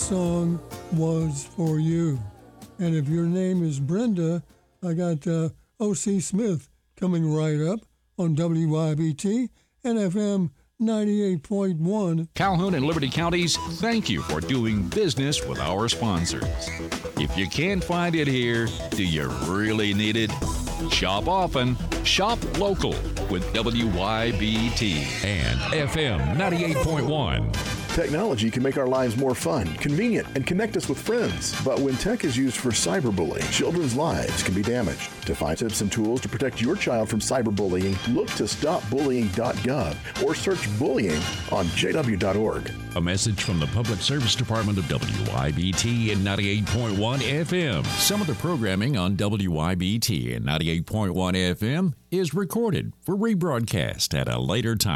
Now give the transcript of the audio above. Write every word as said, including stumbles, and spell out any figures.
song was for you. And if your name is Brenda, I got uh, O C Smith coming right up on W Y B T and F M ninety-eight point one. Calhoun and Liberty Counties, thank you for doing business with our sponsors. If you can't find it here, do you really need it? Shop often, shop local with W Y B T and F M ninety-eight point one. Technology can make our lives more fun, convenient, and connect us with friends. But when tech is used for cyberbullying, children's lives can be damaged. To find tips and tools to protect your child from cyberbullying, look to stop bullying dot gov or search bullying on J W dot org. A message from the Public Service Department of W Y B T and ninety-eight point one F M. Some of the programming on W Y B T and ninety-eight point one F M is recorded for rebroadcast at a later time.